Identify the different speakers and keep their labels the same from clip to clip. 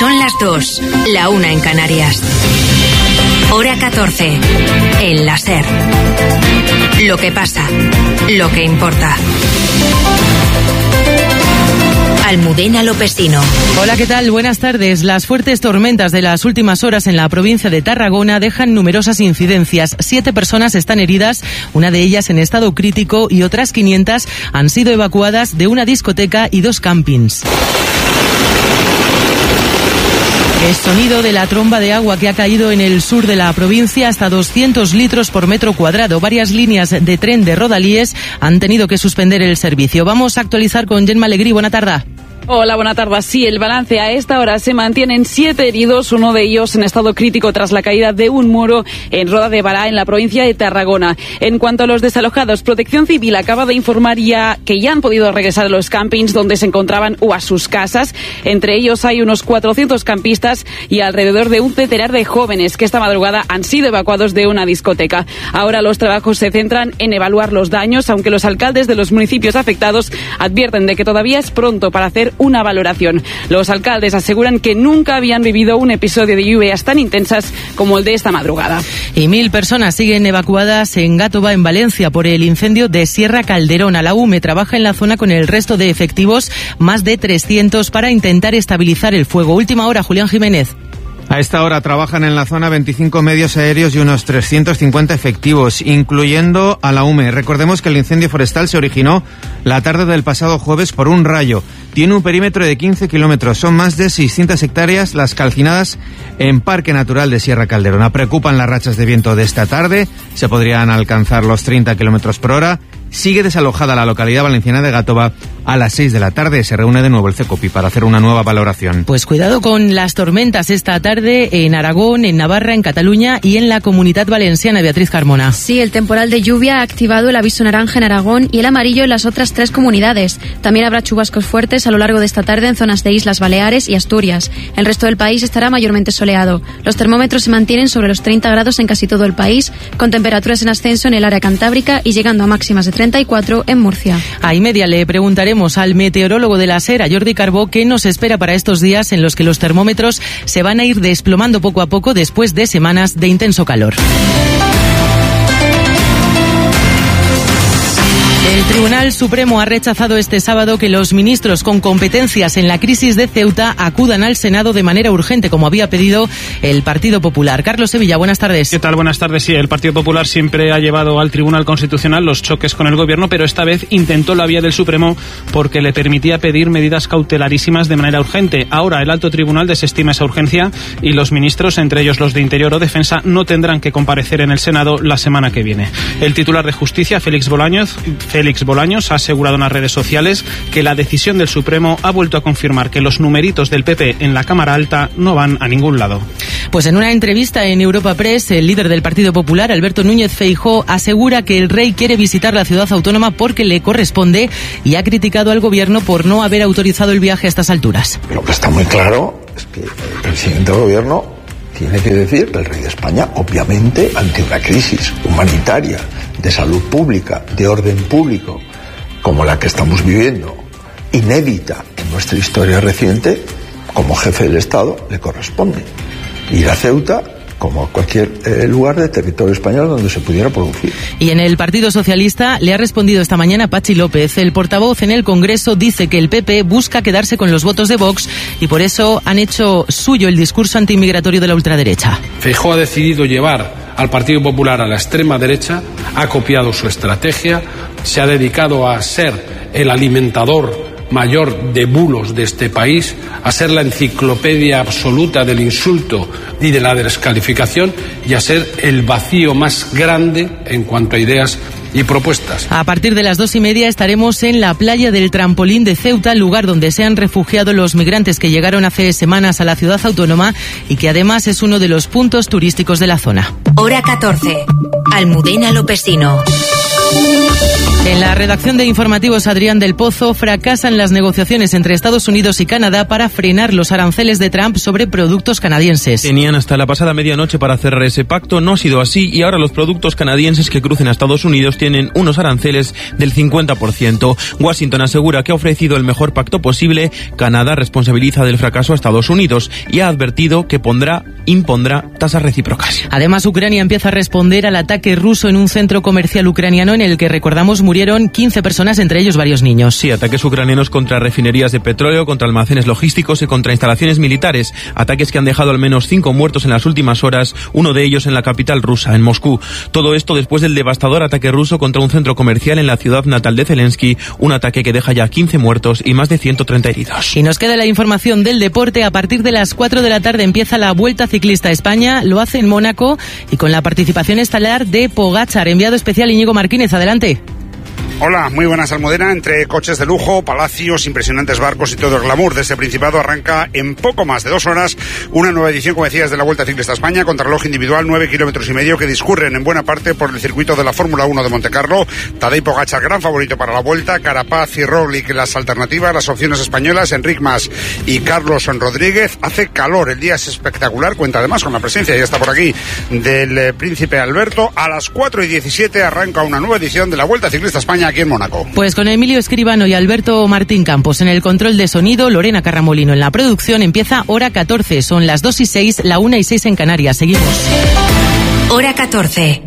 Speaker 1: Son las 2, la 1 en Canarias. Hora 14, en la SER. Lo que pasa, lo que importa. Almudena Lopesino.
Speaker 2: Hola, ¿qué tal? Buenas tardes. Las fuertes tormentas de las últimas horas en la provincia de Tarragona dejan numerosas incidencias. 7 personas están heridas, una de ellas en estado crítico, y otras 500 han sido evacuadas de una discoteca y 2 campings. El sonido de la tromba de agua que ha caído en el sur de la provincia, hasta 200 litros por metro cuadrado. Varias líneas de tren de Rodalies han tenido que suspender el servicio. Vamos a actualizar con Gemma Alegrí. Buena tarde.
Speaker 3: Hola, buena tarde. Sí, el balance a esta hora se mantienen 7 heridos, uno de ellos en estado crítico tras la caída de un muro en Roda de Bará, en la provincia de Tarragona. En cuanto a los desalojados, Protección Civil acaba de informar que ya han podido regresar a los campings donde se encontraban o a sus casas. Entre ellos hay unos 400 campistas y alrededor de un centenar de jóvenes que esta madrugada han sido evacuados de una discoteca. Ahora los trabajos se centran en evaluar los daños, aunque los alcaldes de los municipios afectados advierten de que todavía es pronto para hacer una valoración. Los alcaldes aseguran que nunca habían vivido un episodio de lluvias tan intensas como el de esta madrugada.
Speaker 2: Y 1.000 personas siguen evacuadas en Gàtova, en Valencia, por el incendio de Sierra Calderona. La UME trabaja en la zona con el resto de efectivos, más de 300, para intentar estabilizar el fuego. Última hora, Julián Jiménez.
Speaker 4: A esta hora trabajan en la zona 25 medios aéreos y unos 350 efectivos, incluyendo a la UME. Recordemos que el incendio forestal se originó la tarde del pasado jueves por un rayo. Tiene un perímetro de 15 kilómetros. Son más de 600 hectáreas las calcinadas en Parque Natural de Sierra Calderona. Preocupan las rachas de viento de esta tarde. Se podrían alcanzar los 30 kilómetros por hora. Sigue desalojada la localidad valenciana de Gàtova. A las 6 de la tarde se reúne de nuevo el CECOPI para hacer una nueva valoración.
Speaker 2: Pues cuidado con las tormentas esta tarde en Aragón, en Navarra, en Cataluña y en la Comunidad Valenciana. Beatriz Carmona.
Speaker 5: Sí, el temporal de lluvia ha activado el aviso naranja en Aragón y el amarillo en las otras 3 comunidades. También habrá chubascos fuertes a lo largo de esta tarde en zonas de Islas Baleares y Asturias. El resto del país estará mayormente soleado. Los termómetros se mantienen sobre los 30 grados en casi todo el país, con temperaturas en ascenso en el área cantábrica y llegando a máximas de 34 en Murcia.
Speaker 2: A y media le preguntaremos al meteorólogo de la SER, a Jordi Carbó, qué nos espera para estos días en los que los termómetros se van a ir desplomando poco a poco después de semanas de intenso calor. El Tribunal Supremo ha rechazado este sábado que los ministros con competencias en la crisis de Ceuta acudan al Senado de manera urgente, como había pedido el Partido Popular. Carlos Sevilla, buenas tardes.
Speaker 6: ¿Qué tal? Buenas tardes. Sí, el Partido Popular siempre ha llevado al Tribunal Constitucional los choques con el Gobierno, pero esta vez intentó la vía del Supremo porque le permitía pedir medidas cautelarísimas de manera urgente. Ahora el Alto Tribunal desestima esa urgencia y los ministros, entre ellos los de Interior o Defensa, no tendrán que comparecer en el Senado la semana que viene. El titular de Justicia, Félix Bolaños, ha asegurado en las redes sociales que la decisión del Supremo ha vuelto a confirmar que los numeritos del PP en la Cámara Alta no van a ningún lado.
Speaker 2: Pues en una entrevista en Europa Press, el líder del Partido Popular, Alberto Núñez Feijóo, asegura que el rey quiere visitar la ciudad autónoma porque le corresponde y ha criticado al Gobierno por no haber autorizado el viaje a estas alturas.
Speaker 7: Lo que está muy claro es que el presidente del Gobierno tiene que decir que el rey de España, obviamente, ante una crisis humanitaria, de salud pública, de orden público, como la que estamos viviendo, inédita en nuestra historia reciente, como jefe del Estado, le corresponde ir a Ceuta como a cualquier lugar de territorio español donde se pudiera producir.
Speaker 2: Y en el Partido Socialista le ha respondido esta mañana Patxi López. El portavoz en el Congreso dice que el PP busca quedarse con los votos de Vox y por eso han hecho suyo el discurso antimigratorio de la ultraderecha.
Speaker 8: Feijóo ha decidido llevar al Partido Popular a la extrema derecha, ha copiado su estrategia, se ha dedicado a ser el alimentador mayor de bulos de este país, a ser la enciclopedia absoluta del insulto y de la descalificación y a ser el vacío más grande en cuanto a ideas y propuestas.
Speaker 2: A partir de las 2:30 estaremos en la playa del Trampolín de Ceuta, lugar donde se han refugiado los migrantes que llegaron hace semanas a la ciudad autónoma y que además es uno de los puntos turísticos de la zona.
Speaker 1: Hora 14. Almudena Lopesino.
Speaker 2: En la redacción de Informativos, Adrián del Pozo, fracasan las negociaciones entre Estados Unidos y Canadá para frenar los aranceles de Trump sobre productos canadienses.
Speaker 9: Tenían hasta la pasada medianoche para cerrar ese pacto, no ha sido así y ahora los productos canadienses que crucen a Estados Unidos tienen unos aranceles del 50%. Washington asegura que ha ofrecido el mejor pacto posible. Canadá responsabiliza del fracaso a Estados Unidos y ha advertido que impondrá tasas recíprocas.
Speaker 2: Además, Ucrania empieza a responder al ataque ruso en un centro comercial ucraniano en el que, recordamos, murieron 15 personas, entre ellos varios niños.
Speaker 9: Sí, ataques ucranianos contra refinerías de petróleo, contra almacenes logísticos y contra instalaciones militares. Ataques que han dejado al menos 5 muertos en las últimas horas, uno de ellos en la capital rusa, en Moscú. Todo esto después del devastador ataque ruso contra un centro comercial en la ciudad natal de Zelensky, un ataque que deja ya 15 muertos y más de 130 heridos.
Speaker 2: Y nos queda la información del deporte. A partir de las 4 de la tarde empieza la Vuelta Ciclista a España, lo hace en Mónaco y con la participación estelar de Pogačar. Enviado especial Íñigo Martínez, adelante.
Speaker 10: Hola, muy buenas, Almudena. Entre coches de lujo, palacios, impresionantes barcos y todo el glamour de este Principado arranca en poco más de 2 horas una nueva edición, como decías, de la Vuelta Ciclista a España, contrarreloj individual, 9,5 kilómetros que discurren en buena parte por el circuito de la Fórmula 1 de Montecarlo. Tadej Pogačar, gran favorito para la Vuelta, Carapaz y Roglic las alternativas, las opciones españolas, Enric Mas y Carlos Rodríguez. Hace calor, el día es espectacular, cuenta además con la presencia, ya está por aquí, del Príncipe Alberto. A las 4:17 arranca una nueva edición de la Vuelta Ciclista a España aquí en Mónaco.
Speaker 2: Pues con Emilio Escribano y Alberto Martín Campos en el control de sonido, Lorena Carramolino en la producción, empieza hora 14. Son las 2:06, la 1:06 en Canarias. Seguimos.
Speaker 1: Hora 14.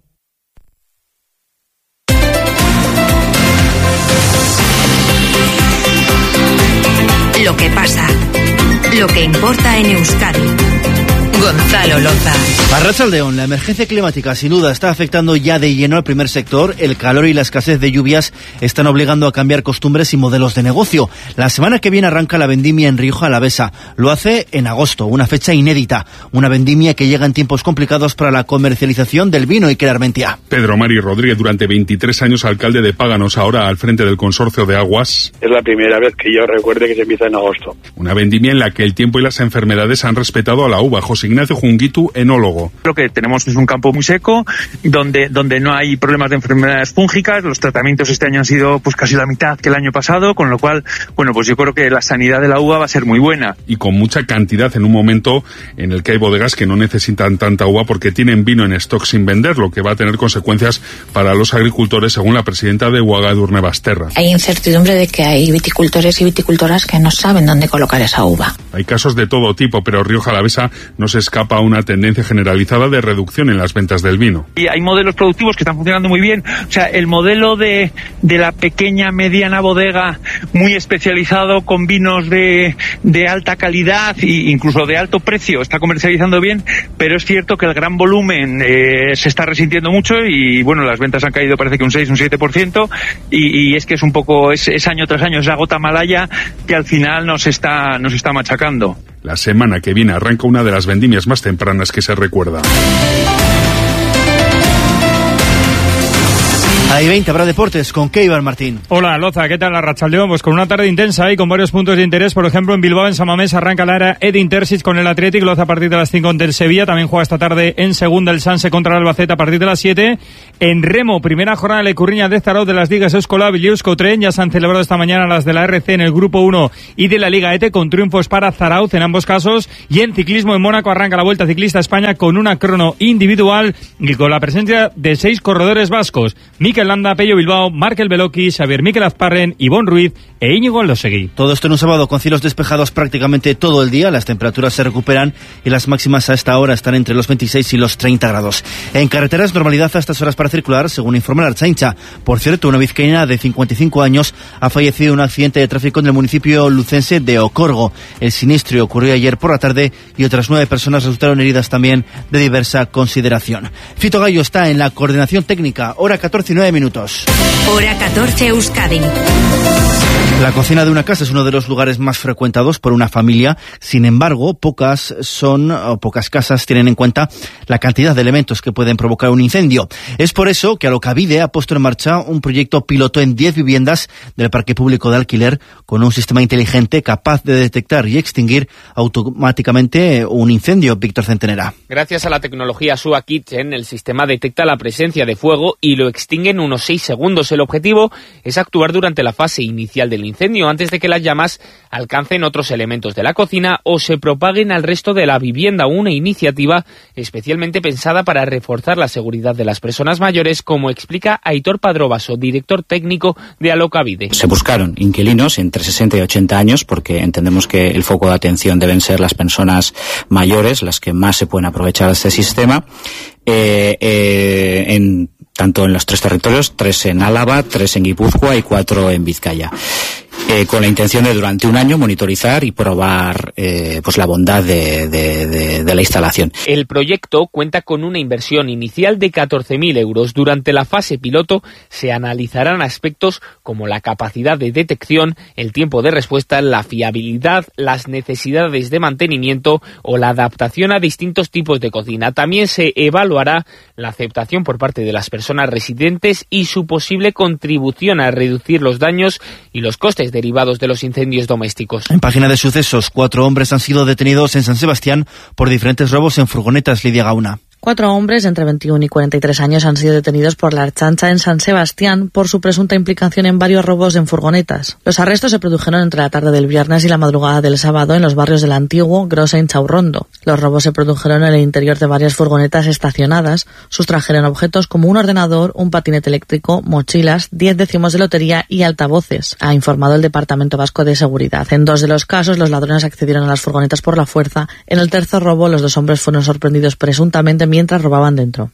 Speaker 1: Lo que pasa, lo que importa en Euskadi. Gonzalo Loza.
Speaker 11: Arratsaldeon, la emergencia climática sin duda está afectando ya de lleno al primer sector. El calor y la escasez de lluvias están obligando a cambiar costumbres y modelos de negocio. La semana que viene arranca la vendimia en Rioja Alavesa. Lo hace en agosto, una fecha inédita. Una vendimia que llega en tiempos complicados para la comercialización del vino y Armentia.
Speaker 12: Pedro Mari Rodríguez, durante 23 años alcalde de Páganos, ahora al frente del consorcio de aguas.
Speaker 13: Es la primera vez que yo recuerde que se empieza en agosto.
Speaker 12: Una vendimia en la que el tiempo y las enfermedades han respetado a la uva. José Ignacio Junguitu, enólogo.
Speaker 14: Lo que tenemos es un campo muy seco, donde no hay problemas de enfermedades fúngicas. Los tratamientos este año han sido pues casi la mitad que el año pasado, con lo cual, bueno, pues yo creo que la sanidad de la uva va a ser muy buena.
Speaker 12: Y con mucha cantidad en un momento en el que hay bodegas que no necesitan tanta uva porque tienen vino en stock sin vender, lo que va a tener consecuencias para los agricultores, según la presidenta de Uaga, Edurne Basterra.
Speaker 15: Hay incertidumbre de que hay viticultores y viticultoras que no saben dónde colocar esa uva.
Speaker 12: Hay casos de todo tipo, pero Rioja Alavesa no se escapa a una tendencia generalizada de reducción en las ventas del vino.
Speaker 14: Y hay modelos productivos que están funcionando muy bien. O sea, el modelo de la pequeña, mediana bodega muy especializado con vinos de alta calidad e incluso de alto precio está comercializando bien, pero es cierto que el gran volumen se está resintiendo mucho y bueno, las ventas han caído parece que un 6, un 7% y es que es un poco, es año tras año, es la gota malaya que al final nos está machacando.
Speaker 12: La semana que viene arranca una de las vendimias más tempranas que se recuerda.
Speaker 11: Hay 20, habrá deportes con Keibar Martín.
Speaker 16: Hola Loza, ¿qué tal? Arratsaldeon, pues con una tarde intensa y con varios puntos de interés. Por ejemplo, en Bilbao, en San Mamés, arranca la era Edin Terzic con el Athletic, lo hace a partir de las 5 ante el Sevilla. También juega esta tarde en segunda el Sanse contra el Albacete a partir de las 7. En remo, primera jornada de la Ecurriña de Zarao de las ligas Euskolab y Euskotren. Ya se han celebrado esta mañana las de la RC en el grupo 1 y de la Liga ETE con triunfos para Zarauz en ambos casos. Y en ciclismo en Mónaco arranca la Vuelta Ciclista a España con una crono individual y con la presencia de 6 corredores vascos: Mikel Landa, Pello Bilbao, Markel Beloki, Xavier Mikel Azparren, Ivón Ruiz e Íñigo Aldosegui.
Speaker 11: Todo esto en un sábado con cielos despejados prácticamente todo el día. Las temperaturas se recuperan y las máximas a esta hora están entre los 26 y los 30 grados. En carreteras, normalidad a estas horas para circular, según informa la Ertzaintza. Por cierto, una vizcaína de 55 años ha fallecido en un accidente de tráfico en el municipio lucense de Ocorgo. El siniestro ocurrió ayer por la tarde y otras 9 personas resultaron heridas también de diversa consideración. Fito Gallo está en la coordinación técnica. Hora 14 y 9 minutos.
Speaker 1: Hora 14 Euskadi.
Speaker 11: La cocina de una casa es uno de los lugares más frecuentados por una familia. Sin embargo, pocas casas tienen en cuenta la cantidad de elementos que pueden provocar un incendio. Es por eso que Alokabide ha puesto en marcha un proyecto piloto en 10 viviendas del parque público de alquiler con un sistema inteligente capaz de detectar y extinguir automáticamente un incendio. Víctor Centenera.
Speaker 17: Gracias a la tecnología SUA Kitchen, el sistema detecta la presencia de fuego y lo extingue en unos 6 segundos. El objetivo es actuar durante la fase inicial del incendio, antes de que las llamas alcancen otros elementos de la cocina o se propaguen al resto de la vivienda. Una iniciativa especialmente pensada para reforzar la seguridad de las personas mayores, como explica Aitor Padrovaso, director técnico de Alokabide.
Speaker 18: Se buscaron inquilinos entre 60 y 80 años porque entendemos que el foco de atención deben ser las personas mayores, las que más se pueden aprovechar de este sistema, tanto en los 3 territorios, 3 en Álava, 3 en Guipúzcoa y 4 en Vizcaya. Con la intención de durante un año monitorizar y probar pues la bondad de la instalación.
Speaker 17: El proyecto cuenta con una inversión inicial de 14.000 euros. Durante la fase piloto se analizarán aspectos como la capacidad de detección, el tiempo de respuesta, la fiabilidad, las necesidades de mantenimiento o la adaptación a distintos tipos de cocina. También se evaluará la aceptación por parte de las personas residentes y su posible contribución a reducir los daños y los costes derivados de los incendios domésticos.
Speaker 11: En página de sucesos, 4 hombres han sido detenidos en San Sebastián por diferentes robos en furgonetas. Lidia Gauna.
Speaker 19: 4 hombres entre 21 y 43 años han sido detenidos por la Ertzaintza en San Sebastián por su presunta implicación en varios robos en furgonetas. Los arrestos se produjeron entre la tarde del viernes y la madrugada del sábado en los barrios del Antiguo, Grosa y Chaurrondo. Los robos se produjeron en el interior de varias furgonetas estacionadas. Sustrajeron objetos como un ordenador, un patinete eléctrico, mochilas, 10 décimos de lotería y altavoces, ha informado el Departamento Vasco de Seguridad. En 2 de los casos, los ladrones accedieron a las furgonetas por la fuerza. En el tercer robo, los 2 hombres fueron sorprendidos presuntamente mientras robaban dentro.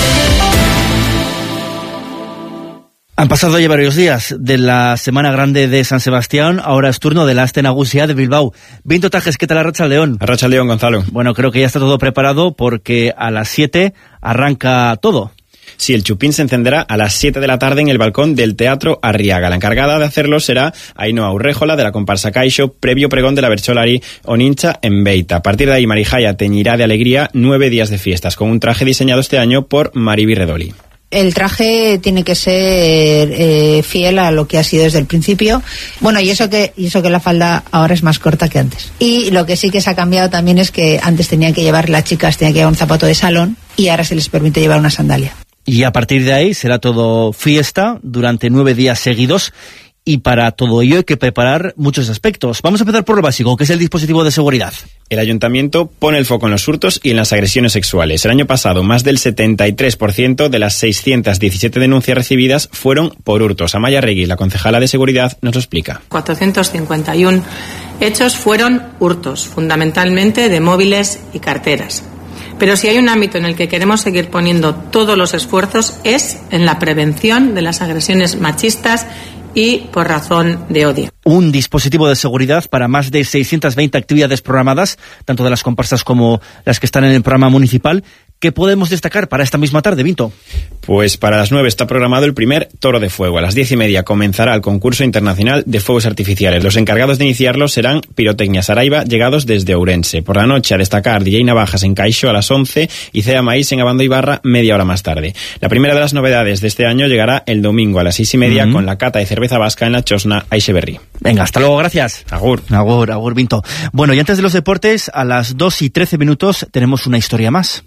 Speaker 11: Han pasado ya varios días de la Semana Grande de San Sebastián, ahora es turno de la Aste Nagusia de Bilbao. Vinto Tajes, ¿qué tal Arratsaldeon?
Speaker 20: Arratsaldeon, Gonzalo.
Speaker 11: Bueno, creo que ya está todo preparado porque a las 7 arranca todo.
Speaker 20: Sí, el chupín se encenderá a las 7 de la tarde en el balcón del Teatro Arriaga. La encargada de hacerlo será Ainhoa Urréjola, de la comparsa Caixo, previo pregón de la bertsolari Onincha en Beita. A partir de ahí, Marijaya teñirá de alegría 9 días de fiestas, con un traje diseñado este año por Mariby Redoli.
Speaker 21: El traje tiene que ser fiel a lo que ha sido desde el principio. Bueno, y eso que la falda ahora es más corta que antes. Y lo que sí que se ha cambiado también es que antes las chicas tenían que llevar un zapato de salón y ahora se les permite llevar una sandalia.
Speaker 11: Y a partir de ahí será todo fiesta durante 9 días seguidos. Y para todo ello hay que preparar muchos aspectos. Vamos a empezar por lo básico, que es el dispositivo de seguridad.
Speaker 20: El ayuntamiento pone el foco en los hurtos y en las agresiones sexuales. El año pasado, más del 73% de las 617 denuncias recibidas fueron por hurtos. Amaya Regui, la concejala de seguridad, nos lo explica.
Speaker 22: 451 hechos fueron hurtos, fundamentalmente de móviles y carteras. Pero si hay un ámbito en el que queremos seguir poniendo todos los esfuerzos es en la prevención de las agresiones machistas y por razón de odio.
Speaker 11: Un dispositivo de seguridad para más de 620 actividades programadas, tanto de las comparsas como las que están en el programa municipal. ¿Qué podemos destacar para esta misma tarde, Vinto?
Speaker 20: Pues para las 9 está programado el primer Toro de Fuego. A las 10:30 comenzará el concurso internacional de fuegos artificiales. Los encargados de iniciarlo serán Pirotecnia Saraiva, llegados desde Ourense. Por la noche, a destacar DJ Navajas en Caixo a las 11 y Cea Maíz en Abando Ibarra media hora más tarde. La primera de las novedades de este año llegará el domingo a las 6:30 con la cata de cerveza vasca en la Chosna Aixeberri.
Speaker 11: Venga, hasta luego, gracias.
Speaker 20: Agur.
Speaker 11: Agur, Vinto. Bueno, y antes de los deportes, a las 2:13 tenemos una historia más.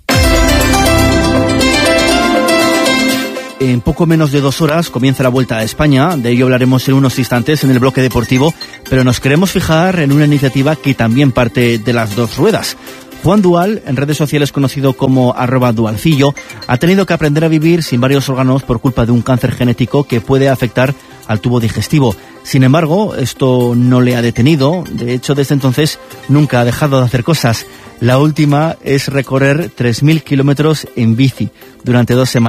Speaker 11: En poco menos de 2 horas comienza la Vuelta a España, de ello hablaremos en unos instantes en el bloque deportivo, pero nos queremos fijar en una iniciativa que también parte de las 2 ruedas. Juan Dual, en redes sociales conocido como @dualcillo, ha tenido que aprender a vivir sin varios órganos por culpa de un cáncer genético que puede afectar al tubo digestivo. Sin embargo, esto no le ha detenido. De hecho, desde entonces nunca ha dejado de hacer cosas. La última es recorrer 3.000 kilómetros en bici durante 2 semanas.